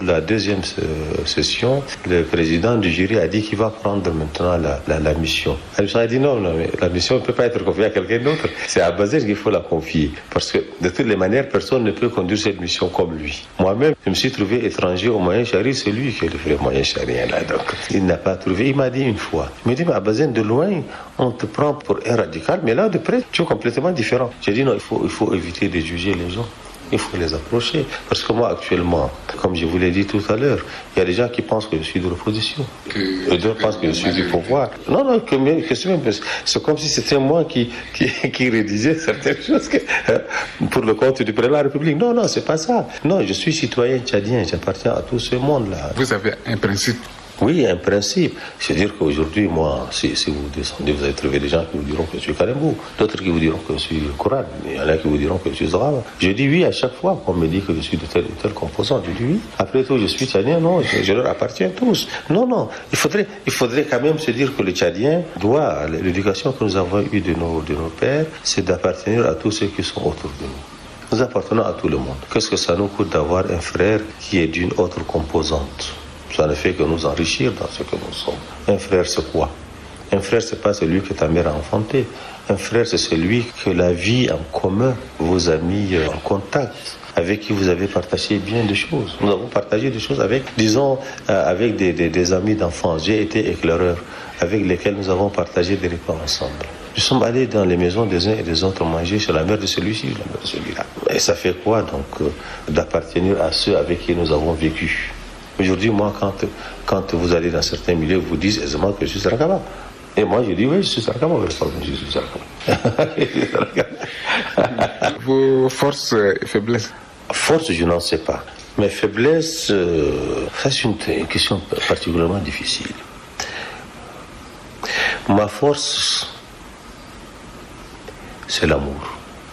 la deuxième session, le président du jury a dit qu'il va prendre maintenant la mission. Il a dit non, mais la mission ne peut pas être confiée à quelqu'un d'autre. C'est à Bazel qu'il faut la confier. Parce que de toutes les manières, personne ne peut conduire cette mission comme lui. Moi-même, je me suis trouvé étranger au Moyen Chari, c'est lui qui est le vrai Moyen Charien là. Donc, il n'a pas trouvé. Il m'a dit une fois, il m'a dit, mais à Bazel, de loin, on te prend pour un radical, mais là, de près, tu es complètement différent. J'ai dit non, il faut éviter de juger les gens. Il faut les approcher. Parce que moi, actuellement, comme je vous l'ai dit tout à l'heure, il y a des gens qui pensent que je suis de l'opposition. Et d'autres pensent que je suis du pouvoir. Non, c'est comme si c'était moi qui rédigeais certaines choses pour le compte du président de la République. Non, c'est pas ça. Non, je suis citoyen tchadien, j'appartiens à tout ce monde-là. Vous avez un principe? Oui, un principe. C'est-à-dire qu'aujourd'hui, moi, si vous descendez, vous allez trouver des gens qui vous diront que je suis Karembou, d'autres qui vous diront que je suis Koran, il y en a qui vous diront que je suis Zahra. Je dis oui à chaque fois qu'on me dit que je suis de telle ou telle composante. Je dis oui. Après tout, je suis Tchadien, non, je leur appartiens tous. Non. Il faudrait quand même se dire que le Tchadien doit, l'éducation que nous avons eue de nos pères, c'est d'appartenir à tous ceux qui sont autour de nous. Nous appartenons à tout le monde. Qu'est-ce que ça nous coûte d'avoir un frère qui est d'une autre composante? Ça ne fait que nous enrichir dans ce que nous sommes. Un frère, c'est quoi? Un frère, c'est pas celui que ta mère a enfanté. Un frère, c'est celui que la vie en commun vous a mis en contact, avec qui vous avez partagé bien des choses. Nous avons partagé des choses avec, avec des amis d'enfance. J'ai été éclaireur, avec lesquels nous avons partagé des repas ensemble. Nous sommes allés dans les maisons des uns et des autres manger sur la mère de celui-ci, la mère de celui-là. Et ça fait quoi, donc, d'appartenir à ceux avec qui nous avons vécu? Aujourd'hui, moi, quand vous allez dans certains milieux, vous dites aisément que je suis Sarakaba. Et moi, je dis oui, je suis Sarakaba. Je suis Sarakaba. Vos forces et faiblesses? Force, je n'en sais pas. Mais faiblesse, ça c'est une question particulièrement difficile. Ma force, c'est l'amour.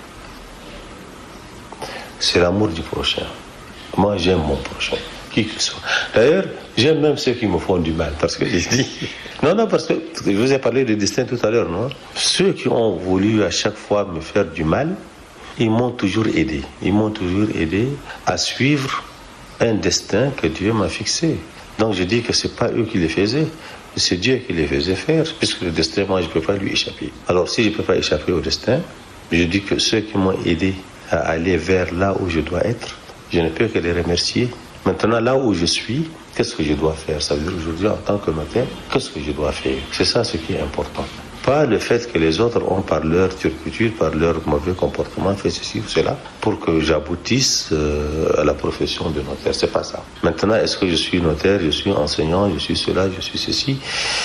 C'est l'amour du prochain. Moi, j'aime mon prochain. D'ailleurs, j'aime même ceux qui me font du mal, parce que je dis... Non, parce que je vous ai parlé de destin tout à l'heure, non? Ceux qui ont voulu à chaque fois me faire du mal, ils m'ont toujours aidé. Ils m'ont toujours aidé à suivre un destin que Dieu m'a fixé. Donc je dis que c'est pas eux qui les faisaient, c'est Dieu qui les faisait faire, puisque le destin, moi, je ne peux pas lui échapper. Alors si je ne peux pas échapper au destin, je dis que ceux qui m'ont aidé à aller vers là où je dois être, je ne peux que les remercier. Maintenant, là où je suis, qu'est-ce que je dois faire? Ça veut dire aujourd'hui, en tant que matin, qu'est-ce que je dois faire? C'est ça ce qui est important. Pas le fait que les autres ont, par leur turpitude, par leur mauvais comportement, fait ceci ou cela, pour que j'aboutisse à la profession de notaire. C'est pas ça. Maintenant, est-ce que je suis notaire, je suis enseignant, je suis cela, je suis ceci?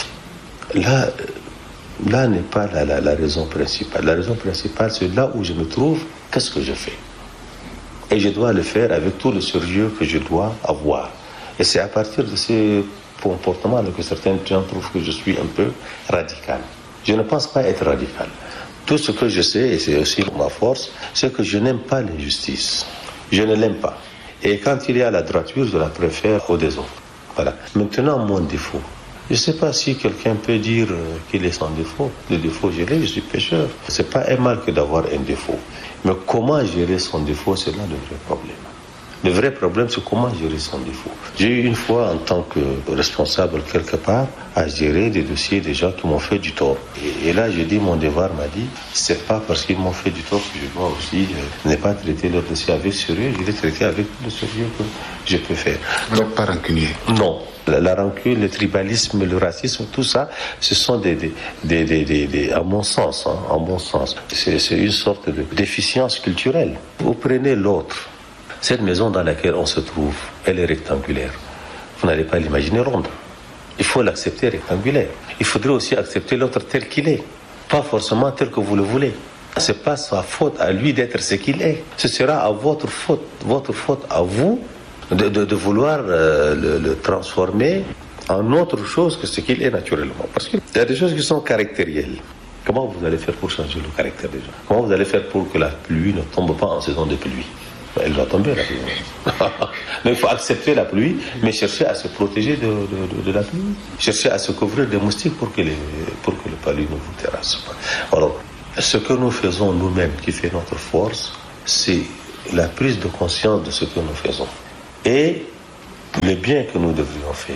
Là n'est pas la raison principale. La raison principale, c'est là où je me trouve, qu'est-ce que je fais? Et je dois le faire avec tout le sérieux que je dois avoir. Et c'est à partir de ces comportements que certains gens trouvent que je suis un peu radical. Je ne pense pas être radical. Tout ce que je sais, et c'est aussi ma force, c'est que je n'aime pas l'injustice. Je ne l'aime pas. Et quand il y a la droiture, je la préfère au désordre. Voilà. Maintenant, mon défaut. Je ne sais pas si quelqu'un peut dire qu'il est sans défaut. Le défaut, je suis pécheur. Ce n'est pas un mal que d'avoir un défaut. Mais comment gérer son défaut, c'est là le vrai problème. Le vrai problème, c'est comment gérer son défaut. J'ai eu une fois, en tant que responsable quelque part, à gérer des dossiers des gens qui m'ont fait du tort. Et là, je dis, mon devoir m'a dit, c'est pas parce qu'ils m'ont fait du tort que je dois aussi ne pas traiter leur dossier avec sérieux, je les traiter avec tout le sérieux que je peux faire. Vous n'êtes pas rancunier? Non. La rancune, le tribalisme, le racisme, tout ça, ce sont à mon sens, c'est une sorte de déficience culturelle. Vous prenez l'autre. Cette maison dans laquelle on se trouve, elle est rectangulaire. Vous n'allez pas l'imaginer ronde. Il faut l'accepter rectangulaire. Il faudrait aussi accepter l'autre tel qu'il est, pas forcément tel que vous le voulez. C'est pas sa faute à lui d'être ce qu'il est. Ce sera à votre faute à vous de vouloir le transformer en autre chose que ce qu'il est naturellement. Parce qu'il y a des choses qui sont caractérielles. Comment vous allez faire pour changer le caractère des gens? Comment vous allez faire pour que la pluie ne tombe pas en saison de pluie? Elle va tomber, la pluie. Mais il faut accepter la pluie, mais chercher à se protéger de la pluie. Chercher à se couvrir des moustiques pour que le palu ne vous terrasse pas. Alors, ce que nous faisons nous-mêmes, qui fait notre force, c'est la prise de conscience de ce que nous faisons. Et le bien que nous devrions faire.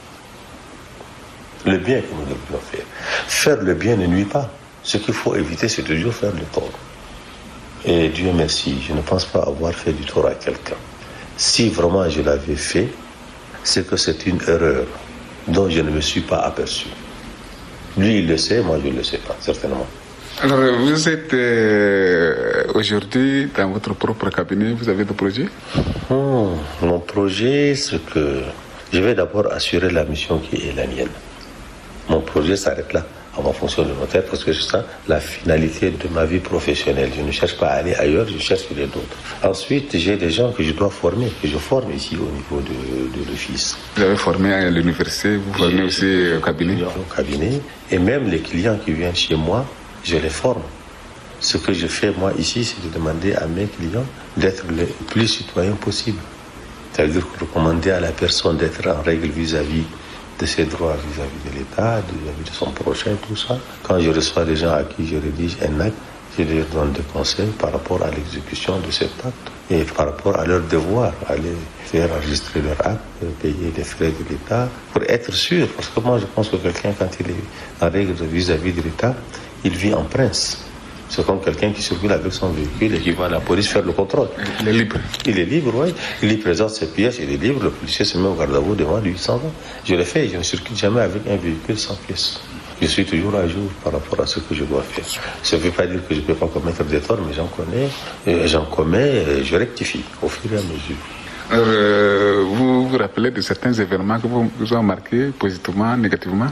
Le bien que nous devrions faire. Faire le bien ne nuit pas. Ce qu'il faut éviter, c'est toujours faire le tort. Et Dieu merci, je ne pense pas avoir fait du tort à quelqu'un. Si vraiment je l'avais fait, c'est que c'est une erreur dont je ne me suis pas aperçu. Lui, il le sait, moi, je ne le sais pas, certainement. Alors, vous êtes aujourd'hui dans votre propre cabinet, vous avez des projets? Mon projet, c'est que je vais d'abord assurer la mission qui est la mienne. Mon projet s'arrête là, à ma fonction de notaire, parce que c'est ça la finalité de ma vie professionnelle. Je ne cherche pas à aller ailleurs, je cherche les d'autres. Ensuite, j'ai des gens que je dois former, que je forme ici au niveau de l'office. Vous avez formé à l'université, vous formez aussi au cabinet? Au cabinet. Et même les clients qui viennent chez moi, je les forme. Ce que je fais moi ici, c'est de demander à mes clients d'être le plus citoyens possible. C'est-à-dire recommander à la personne d'être en règle vis-à-vis de ses droits vis-à-vis de l'État, vis-à-vis de son prochain, tout ça. Quand je reçois des gens à qui je rédige un acte, je leur donne des conseils par rapport à l'exécution de cet acte et par rapport à leur devoir, aller faire enregistrer leur acte, payer les frais de l'État, pour être sûr. Parce que moi, je pense que quelqu'un, quand il est en règle vis-à-vis de l'État, il vit en prince. C'est comme quelqu'un qui circule avec son véhicule et qui va à la police faire le contrôle. Il est libre. Il est libre, oui. Il y présente ses pièces, il est libre. Le policier se met au garde-à-vous devant lui, il s'en va. Je le fais, je ne circule jamais avec un véhicule sans pièces. Je suis toujours à jour par rapport à ce que je dois faire. Ça ne veut pas dire que je ne peux pas commettre des torts, mais j'en commets et je rectifie au fur et à mesure. Alors, vous vous rappelez de certains événements que vous ont marqué positivement, négativement?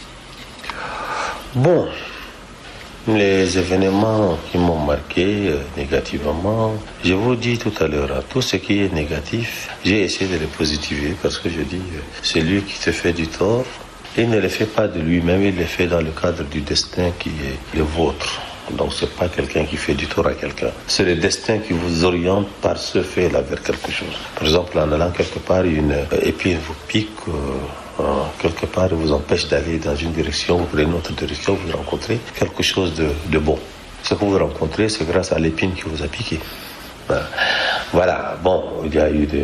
Bon. Les événements qui m'ont marqué négativement, je vous dis tout à l'heure, tout ce qui est négatif, j'ai essayé de le positiver parce que je dis, celui qui te fait du tort, il ne le fait pas de lui-même, il le fait dans le cadre du destin qui est le vôtre. Donc c'est pas quelqu'un qui fait du tort à quelqu'un. C'est le destin qui vous oriente par ce fait-là vers quelque chose. Par exemple, en allant quelque part, une épine vous pique, quelque part vous empêche d'aller dans une direction, vous prenez une autre direction, vous rencontrez quelque chose de bon. Ce que vous rencontrez, c'est grâce à l'épine qui vous a piqué. Voilà, bon, il y a eu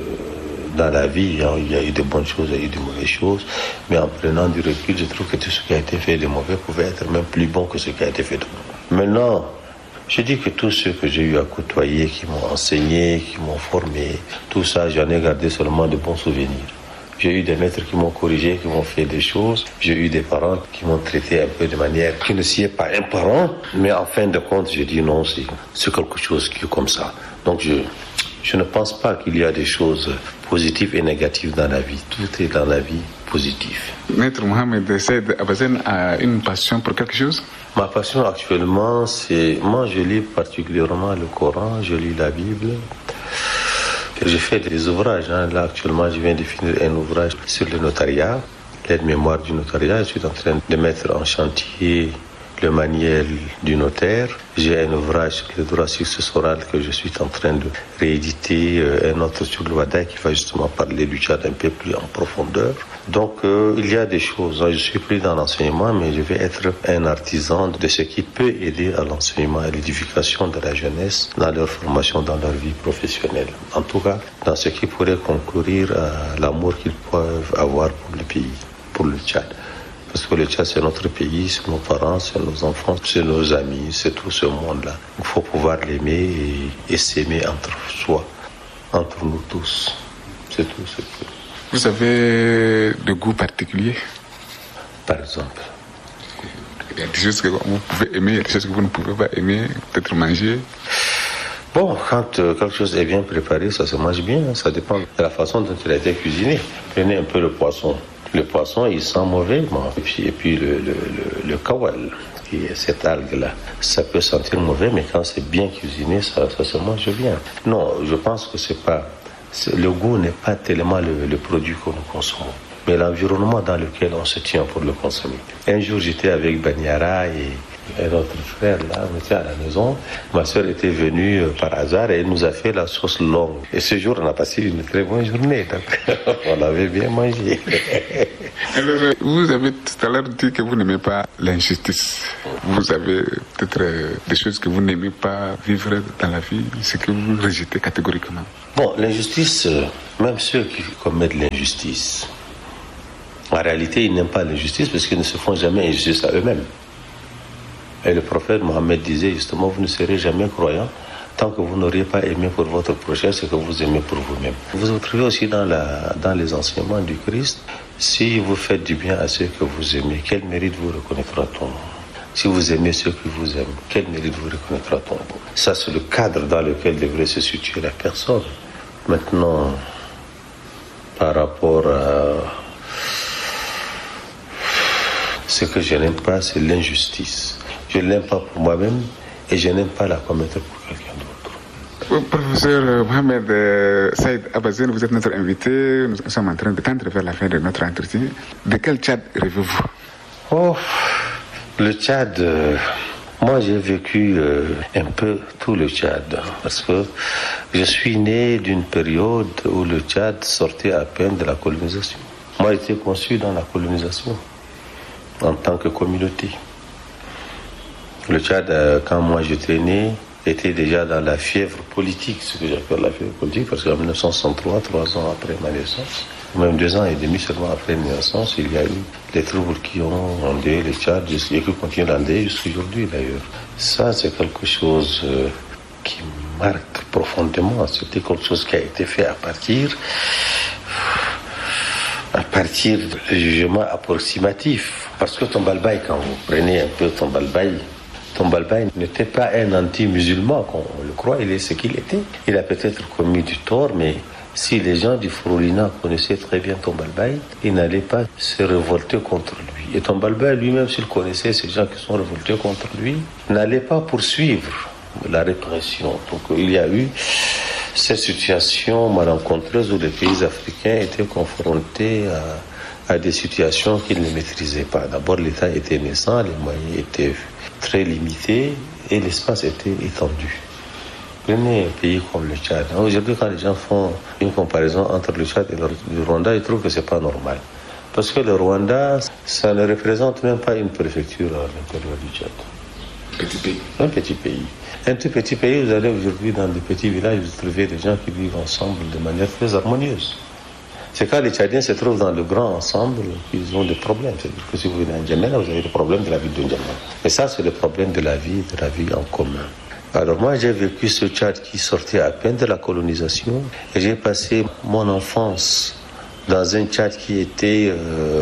dans la vie, il y a eu de bonnes choses, il y a eu de mauvaises choses, mais en prenant du recul, je trouve que tout ce qui a été fait de mauvais pouvait être même plus bon que ce qui a été fait de bon. Maintenant, je dis que tous ceux que j'ai eu à côtoyer, qui m'ont enseigné, qui m'ont formé, tout ça, j'en ai gardé seulement de bons souvenirs. J'ai eu des maîtres qui m'ont corrigé, qui m'ont fait des choses. J'ai eu des parents qui m'ont traité un peu de manière qui ne s'y est pas un parent. Mais en fin de compte, j'ai dit non, c'est quelque chose qui est comme ça. Donc je ne pense pas qu'il y a des choses positives et négatives dans la vie. Tout est dans la vie positif. Maître Mohamed Saïd Abazen a une passion pour quelque chose? Ma passion actuellement, c'est... Moi, je lis particulièrement le Coran, je lis la Bible. J'ai fait des ouvrages. Là, actuellement, je viens de finir un ouvrage sur le notariat, l'aide-mémoire du notariat. Je suis en train de mettre en chantier le manuel du notaire. J'ai un ouvrage sur le droit successoral que je suis en train de rééditer, un autre sur le Wada qui va justement parler du Tchad un peu plus en profondeur. Donc, il y a des choses. Je suis pris dans l'enseignement, mais je vais être un artisan de ce qui peut aider à l'enseignement et à l'édification de la jeunesse dans leur formation, dans leur vie professionnelle. En tout cas, dans ce qui pourrait concourir à l'amour qu'ils peuvent avoir pour le pays, pour le Tchad. Parce que le Tchad, c'est notre pays, c'est nos parents, c'est nos enfants, c'est nos amis, c'est tout ce monde-là. Il faut pouvoir l'aimer et s'aimer entre soi, entre nous tous. C'est tout ce que... Vous avez de goûts particuliers? Par exemple? Il y a des choses que vous pouvez aimer, il y a des choses que vous ne pouvez pas aimer, peut-être manger. Bon, quand quelque chose est bien préparé, ça se mange bien. Ça dépend de la façon dont il a été cuisiné. Prenez un peu le poisson. Le poisson, il sent mauvais. Bon. Et puis le kawal, qui est cette algue-là, ça peut sentir mauvais, mais quand c'est bien cuisiné, ça se mange bien. Non, je pense que c'est pas... Le goût n'est pas tellement le produit que nous consommons, mais l'environnement dans lequel on se tient pour le consommer. Un jour, j'étais avec Banyara et et notre frère, là, on était à la maison. Ma soeur était venue par hasard et elle nous a fait la sauce longue. Et ce jour, on a passé une très bonne journée. Donc, on avait bien mangé. Alors, vous avez tout à l'heure dit que vous n'aimez pas l'injustice. Vous avez peut-être des choses que vous n'aimez pas vivre dans la vie, ce que vous rejetez catégoriquement. Bon, l'injustice, même ceux qui commettent l'injustice, en réalité, ils n'aiment pas l'injustice parce qu'ils ne se font jamais injustice à eux-mêmes. Et le prophète Mohammed disait justement, vous ne serez jamais croyant tant que vous n'auriez pas aimé pour votre prochain ce que vous aimez pour vous-même. Vous trouvez aussi dans les enseignements du Christ, si vous faites du bien à ceux que vous aimez, quel mérite vous reconnaîtra-t-on? Si vous aimez ceux qui vous aiment, quel mérite vous reconnaîtra-t-on? Ça, c'est le cadre dans lequel devrait se situer la personne. Maintenant, par rapport à ce que je n'aime pas, c'est l'injustice. Je ne l'aime pas pour moi-même et je n'aime pas la commettre pour quelqu'un d'autre. Professeur Mohamed Saïd Abazen, vous êtes notre invité. Nous sommes en train de tendre vers la fin de notre entretien. De quel Tchad rêvez-vous? Oh, le Tchad, moi j'ai vécu un peu tout le Tchad parce que je suis né d'une période où le Tchad sortait à peine de la colonisation. Moi j'ai été conçu dans la colonisation en tant que communauté. Le Tchad, quand moi j'étais né, était déjà dans la fièvre politique, ce que j'appelle la fièvre politique, parce qu'en 1963, 3 ans après ma naissance, ou même 2 ans et demi seulement après ma naissance, il y a eu des troubles qui ont endeuillé le Tchad et qui continuent d'endeuiller jusqu'à aujourd'hui d'ailleurs. Ça, c'est quelque chose qui marque profondément. C'était quelque chose qui a été fait à partir de jugements approximatifs. Parce que Tombalbaye, quand vous prenez un peu Tombalbaye n'était pas un anti-musulman, comme on le croit, il est ce qu'il était. Il a peut-être commis du tort, mais si les gens du Froulina connaissaient très bien Tombalbaye, ils n'allaient pas se révolter contre lui. Et Tombalbaye lui-même, s'il connaissait ces gens qui sont révoltés contre lui, n'allait pas poursuivre la répression. Donc il y a eu cette situation malencontreuse où les pays africains étaient confrontés à des situations qu'ils ne maîtrisaient pas. D'abord, l'État était naissant, les moyens étaient très limités et l'espace était étendu. Prenez un pays comme le Tchad. Aujourd'hui, quand les gens font une comparaison entre le Tchad et le Rwanda, ils trouvent que c'est pas normal. Parce que le Rwanda, ça ne représente même pas une préfecture à l'intérieur du Tchad. Petit pays. Un petit pays. Un tout petit pays, vous allez aujourd'hui dans des petits villages, vous trouvez des gens qui vivent ensemble de manière très harmonieuse. C'est quand les Tchadiens se trouvent dans le grand ensemble qu'ils ont des problèmes. C'est-à-dire que si vous venez à N'Djamena, vous avez des problèmes de la vie de N'Djamena. Mais ça, c'est le problème de la vie en commun. Alors moi, j'ai vécu ce Tchad qui sortait à peine de la colonisation et j'ai passé mon enfance dans un Tchad qui était,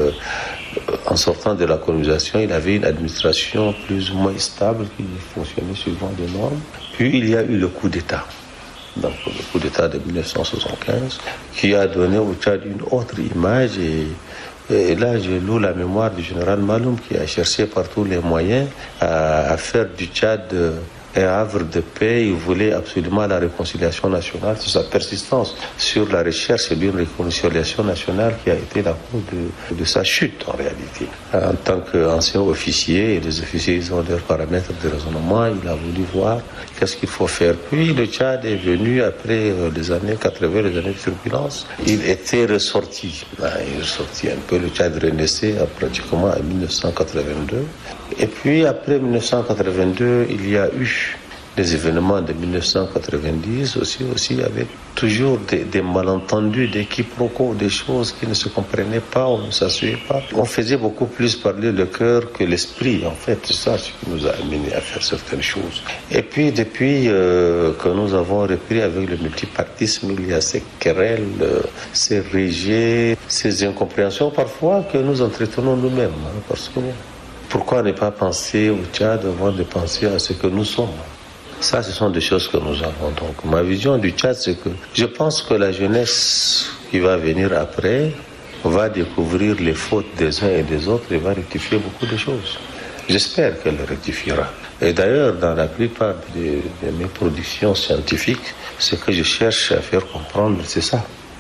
en sortant de la colonisation, il avait une administration plus ou moins stable qui fonctionnait suivant des normes. Puis il y a eu le coup d'État. Donc le coup d'État de 1975, qui a donné au Tchad une autre image. Et là, je loue la mémoire du général Maloum qui a cherché par tous les moyens à faire du Tchad un havre de paix. Il voulait absolument la réconciliation nationale. C'est sa persistance sur la recherche d'une réconciliation nationale qui a été la cause de sa chute en réalité. En tant qu'ancien officier, et les officiers ils ont leurs paramètres de raisonnement, il a voulu voir qu'est-ce qu'il faut faire. Puis le Tchad est venu après les années 80, les années de turbulence. Il était ressorti. Il est ressorti un peu. Le Tchad renaissait pratiquement en 1982. Et puis après 1982, il y a eu les événements de 1990 aussi avec toujours des malentendus, des quiproquos, des choses qui ne se comprenaient pas, on ne s'asseyait pas. On faisait beaucoup plus parler le cœur que l'esprit, en fait. C'est ça ce qui nous a amené à faire certaines choses. Et puis depuis que nous avons repris avec le multipartisme, il y a ces querelles, ces rejets, ces incompréhensions parfois que nous entretenons nous-mêmes. Parce que pourquoi ne pas penser au Tchad avant de penser à ce que nous sommes? Ça, ce sont des choses que nous avons. Donc, ma vision du Tchad, c'est que je pense que la jeunesse qui va venir après va découvrir les fautes des uns et des autres et va rectifier beaucoup de choses. J'espère qu'elle le rectifiera. Et d'ailleurs, dans la plupart de mes productions scientifiques, ce que je cherche à faire comprendre, c'est ça.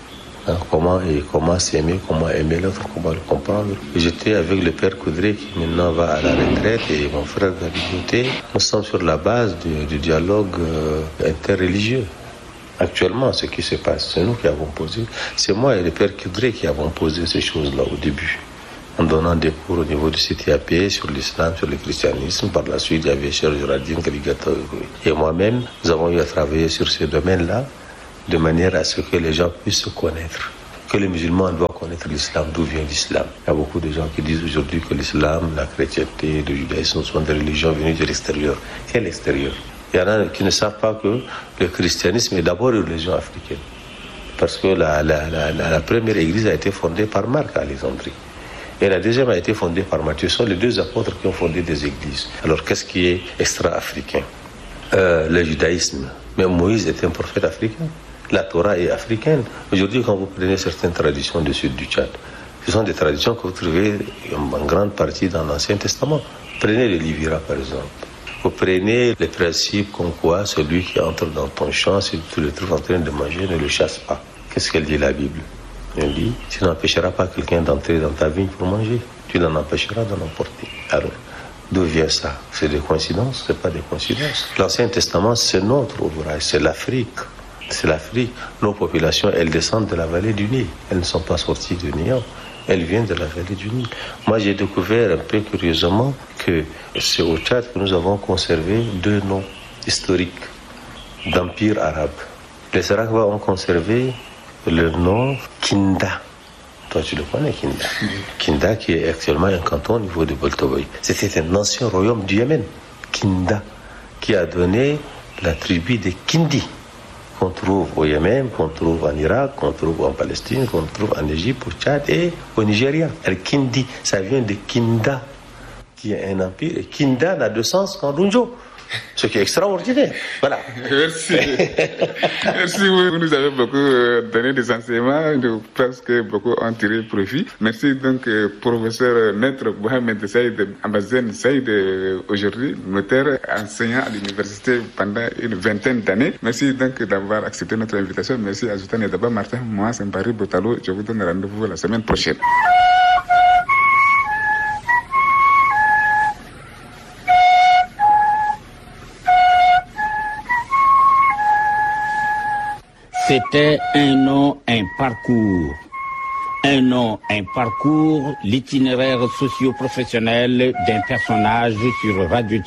Comment s'aimer, comment aimer l'autre, comment le comprendre. J'étais avec le père Coudray qui maintenant va à la retraite et mon frère Galiboté. Nous sommes sur la base du dialogue interreligieux. Actuellement, ce qui se passe, c'est nous qui avons posé. C'est moi et le père Coudray qui avons posé ces choses-là au début. En donnant des cours au niveau du CTAP sur l'islam, sur le christianisme. Par la suite, il y avait Cher Géraldine Kaligato et moi-même. Nous avons eu à travailler sur ces domaines-là de manière à ce que les gens puissent se connaître. Que les musulmans doivent connaître l'islam, d'où vient l'islam. Il y a beaucoup de gens qui disent aujourd'hui que l'islam, la chrétienté, le judaïsme sont des religions venues de l'extérieur. Quel extérieur? Il y en a qui ne savent pas que le christianisme est d'abord une religion africaine. Parce que la première église a été fondée par Marc à Alexandrie. Et la deuxième a été fondée par Matthieu. Ce sont les deux apôtres qui ont fondé des églises. Alors qu'est-ce qui est extra-africain? Le judaïsme. Mais Moïse était un prophète africain. La Torah est africaine. Aujourd'hui, quand vous prenez certaines traditions du sud du Tchad, ce sont des traditions que vous trouvez en grande partie dans l'Ancien Testament. Prenez le Livira, par exemple. Vous prenez les principes comme quoi celui qui entre dans ton champ, si tu le trouves en train de manger, ne le chasse pas. Qu'est-ce qu'elle dit la Bible? Elle dit, tu n'empêcheras pas quelqu'un d'entrer dans ta vigne pour manger. Tu l'en empêcheras d'en emporter. Alors, d'où vient ça? C'est des coïncidences? C'est pas des coïncidences. L'Ancien Testament, c'est notre ouvrage, c'est l'Afrique. C'est l'Afrique. Nos populations, elles descendent de la vallée du Nil. Elles ne sont pas sorties du néant. Elles viennent de la vallée du Nil. Moi, j'ai découvert un peu curieusement que c'est au Tchad que nous avons conservé deux noms historiques d'empire arabe. Les Sarakwa ont conservé le nom Kinda. Toi, tu le connais, Kinda. Kinda, qui est actuellement un canton au niveau de Boltoboy. C'était un ancien royaume du Yémen, Kinda, qui a donné la tribu des Kindi, qu'on trouve au Yémen, qu'on trouve en Irak, qu'on trouve en Palestine, qu'on trouve en Égypte, au Tchad et au Nigeria. Le Kindi, ça vient de Kinda, qui est un empire. Et Kinda n'a de sens qu'en Runjo. Ce qui est extraordinaire. Voilà. Merci. Merci, vous nous avez beaucoup donné des enseignements, presque beaucoup ont tiré profit. Merci donc, professeur Maître Mohamed Saïd Ambazen Saïd, aujourd'hui, notaire, enseignant à l'université pendant une vingtaine d'années. Merci donc d'avoir accepté notre invitation. Merci à Zoutan et Daba Martin. Moi, c'est Mbari Botalo. Je vous donne rendez-vous la semaine prochaine. C'était un nom, un parcours. Un nom, un parcours, l'itinéraire socio-professionnel d'un personnage sur Radio